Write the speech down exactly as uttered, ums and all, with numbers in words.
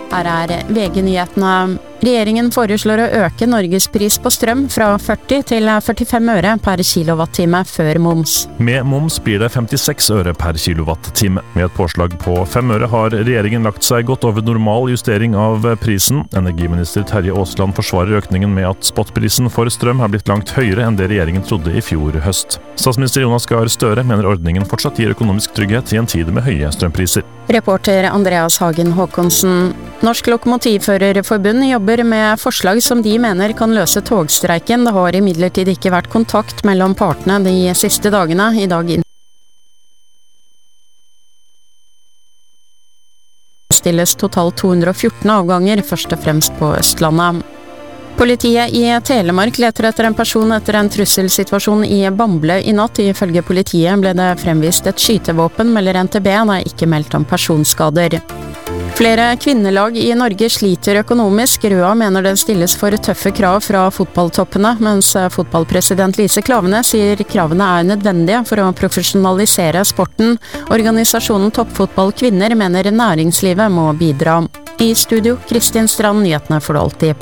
Her er V G-nyhetene. Regjeringen foreslår å øke Norges pris på strøm fra førti til førtifem øre per kilowattime før moms. Med moms blir det femtiseks øre per kilowattime. Med et påslag på fem øre har regjeringen lagt seg godt over normal justering av prisen. Energiminister Terje Aasland forsvarer økningen med at spotprisen for strøm har blitt langt høyere enn det regjeringen trodde i fjor høst. Statsminister Jonas Gahr Støre mener ordningen fortsatt gir økonomisk trygghet i en tid med høye strømpriser. Reporter Andreas Hagen Håkonsen. Norsk Lokomotivførerforbund jobber med forslag som de mener kan løse togstreiken. Det har imidlertid ikke vært kontakt mellom partene de siste dagene. I dag stilles totalt to hundre og fjorten avganger, først og fremst på Østlandet. Politiet i Telemark leter etter en person etter en trusselsituasjon i Bamble i natt. Ifølge politiet ble det fremvist et skytevåpen, melder N T B. Det er ikke meldt om personskader. Flere kvinnelag i Norge sliter økonomisk. Røa mener det stilles for tøffe krav fra fotballtoppene, mens fotballpresident Lise Klaveness sier kravene er nødvendige for å profesjonalisere sporten. Organisasjonen Toppfotball Kvinner mener næringslivet må bidra. I studio, Kristin Strand, nyhetene for alltid.